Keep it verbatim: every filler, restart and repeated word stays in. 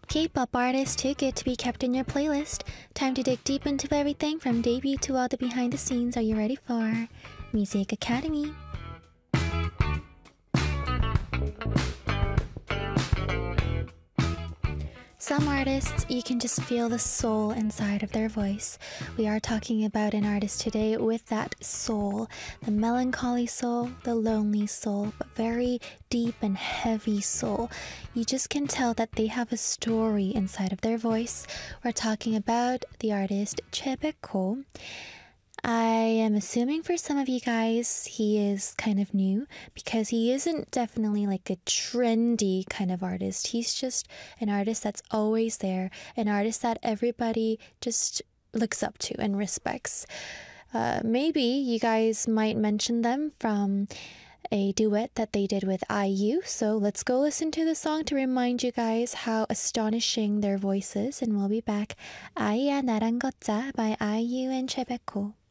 K-pop artists too good to be kept in your playlist. Time to dig deep into everything from debut to all the behind the scenes. Are you ready for Music Academy? Some artists, you can just feel the soul inside of their voice. We are talking about an artist today with that soul, the melancholy soul, the lonely soul, but very deep and heavy soul. You just can tell that they have a story inside of their voice. We're talking about the artist Choi I am assuming for some of you guys he is kind of new because he isn't definitely like a trendy kind of artist. He's just an artist that's always there, an artist that everybody just looks up to and respects. Uh, maybe you guys might mention them from a duet that they did with I U. So let's go listen to the song to remind you guys how astonishing their voice is, and we'll be back. 아이야 나랑 걷자 by I U and Choi.